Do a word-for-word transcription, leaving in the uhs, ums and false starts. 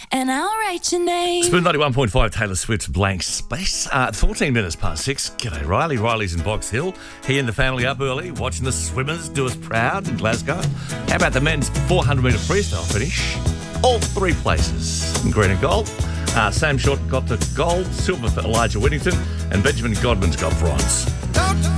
and I'll write your name. Spoon ninety-one point five, Taylor Swift's Blank Space. Uh, fourteen minutes past six. G'day, Riley. Riley's in Box Hill. He and the family up early, watching the swimmers do us proud in Glasgow. How about the men's four hundred metre freestyle finish? All three places in green and gold. Uh, Sam Short got the gold, silver for Elijah Whittington, and Benjamin Godman's got bronze.